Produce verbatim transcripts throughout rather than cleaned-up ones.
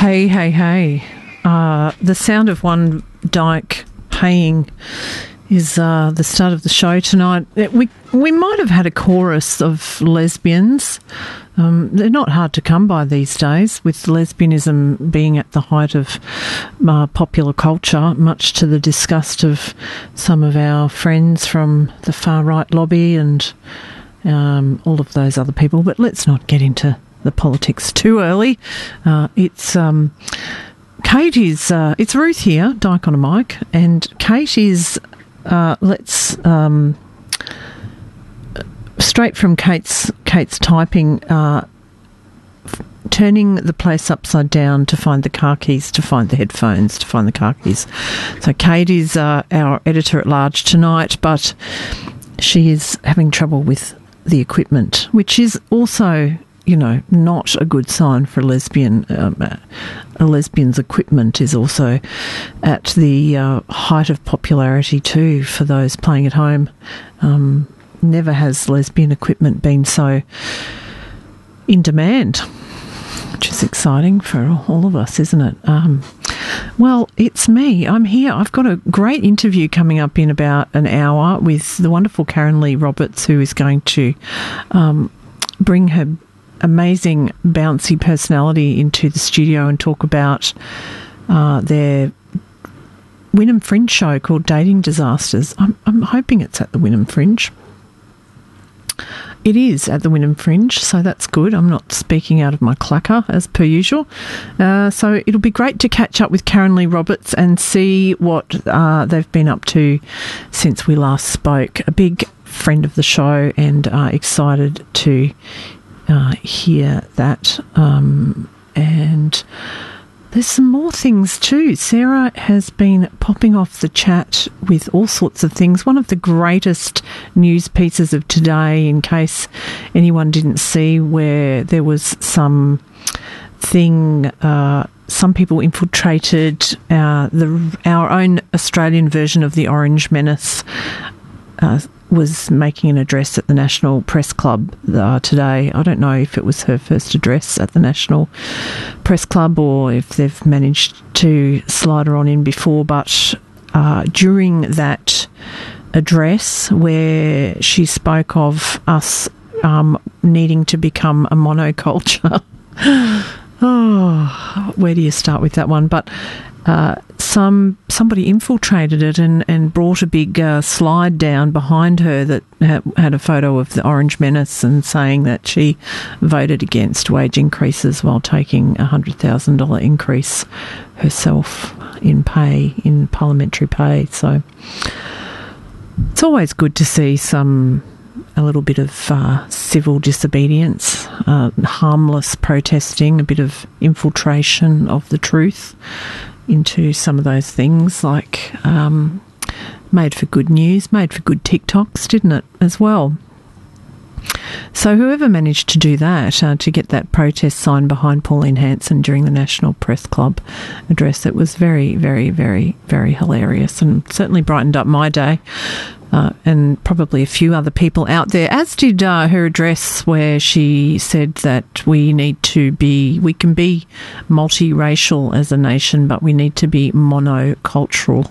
Hey, hey, hey. Uh, the sound of one dyke haying is uh, the start of the show tonight. It, we we might have had a chorus of lesbians. Um, they're not hard to come by these days, with lesbianism being at the height of uh, popular culture, much to the disgust of some of our friends from the far-right lobby and um, all of those other people. But let's not get into the politics too early. Uh, it's... Um, Kate is, uh, it's Ruth here, Dyke on a mic, and Kate is, uh, let's, um, straight from Kate's, Kate's typing, uh, f- turning the place upside down to find the car keys, to find the headphones, to find the car keys. So Kate is uh, our editor at large tonight, but she is having trouble with the equipment, which is also, you know, not a good sign for a lesbian. Um, a lesbian's equipment is also at the uh, height of popularity too for those playing at home. Um, never has lesbian equipment been so in demand, which is exciting for all of us, isn't it? Um, well, it's me. I'm here. I've got a great interview coming up in about an hour with the wonderful Karen Lee Roberts, who is going to um, bring her amazing bouncy personality into the studio and talk about uh, their Wynnum Fringe show called Dating Disasters. I'm, I'm hoping it's at the Wynnum Fringe. It is at the Wynnum Fringe, so that's good. I'm not speaking out of my clacker as per usual. Uh, so it'll be great to catch up with Karen Lee Roberts and see what uh, they've been up to since we last spoke. A big friend of the show and uh, excited to Uh, hear that. Um, and there's some more things too. Sarah has been popping off the chat with all sorts of things. One of the greatest news pieces of today, in case anyone didn't see, where there was some thing, uh, some people infiltrated uh, the our own Australian version of the Orange Menace, uh, was making an address at the National Press Club uh, today. I don't know if it was her first address at the National Press Club or if they've managed to slide her on in before, but uh, during that address where she spoke of us um, needing to become a monoculture, oh, where do you start with that one? But Uh, some somebody infiltrated it and, and brought a big uh, slide down behind her that ha- had a photo of the Orange Menace and saying that she voted against wage increases while taking a one hundred thousand dollars increase herself in pay, in parliamentary pay. So it's always good to see some a little bit of uh, civil disobedience, uh, harmless protesting, a bit of infiltration of the truth into some of those things, like um, made for good news, made for good TikToks, didn't it, as well? So whoever managed to do that, uh, to get that protest sign behind Pauline Hanson during the National Press Club address, it was very, very, very, very hilarious and certainly brightened up my day. Uh, and probably a few other people out there, as did uh, her address where she said that we need to be, we can be multiracial as a nation, but we need to be monocultural.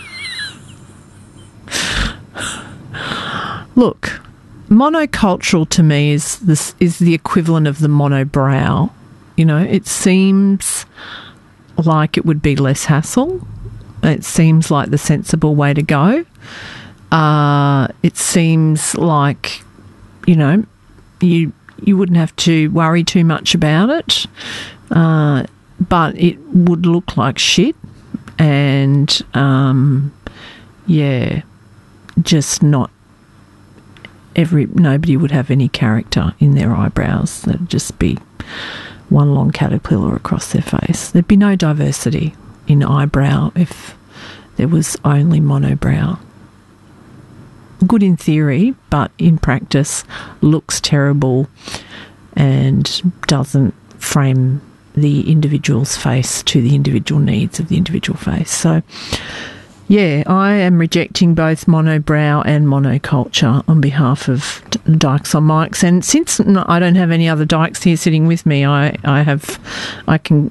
Look, monocultural to me is this is the equivalent of the monobrow. You know, it seems like it would be less hassle. It seems like the sensible way to go. Uh, it seems like, you know, you you wouldn't have to worry too much about it, uh, but it would look like shit, and um, yeah, just not every nobody would have any character in their eyebrows. There'd just be one long caterpillar across their face. There'd be no diversity in eyebrow if there was only monobrow. Good in theory, but in practice looks terrible and doesn't frame the individual's face to the individual needs of the individual face. So, yeah, I am rejecting both monobrow and monoculture on behalf of Dykes on Mics. And since I don't have any other Dykes here sitting with me, I, I have, I can